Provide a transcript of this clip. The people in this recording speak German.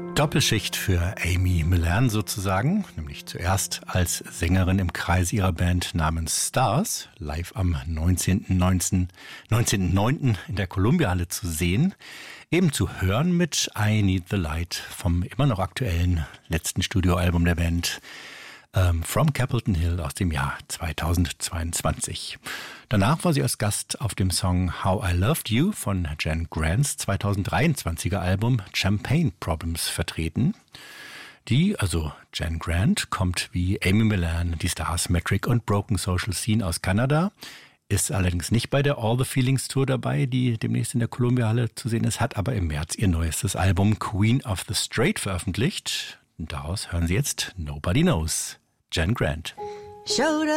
Doppelschicht für Amy Millan sozusagen, nämlich zuerst als Sängerin im Kreis ihrer Band namens Stars, live am 19.09. in der Columbia-Halle zu sehen, eben zu hören mit I Need the Light vom immer noch aktuellen letzten Studioalbum der Band, From Capitol Hill aus dem Jahr 2022. Danach war sie als Gast auf dem Song How I Loved You von Jan Grants 2023er Album Champagne Problems vertreten. Also Jan Grant, kommt wie Amy Millan, die Stars, Metric und Broken Social Scene aus Kanada, ist allerdings nicht bei der All the Feelings Tour dabei, die demnächst in der Columbia-Halle zu sehen ist, hat aber im März ihr neuestes Album Queen of the Straight veröffentlicht. Und daraus hören Sie jetzt Nobody Knows. Jan Grant. Showed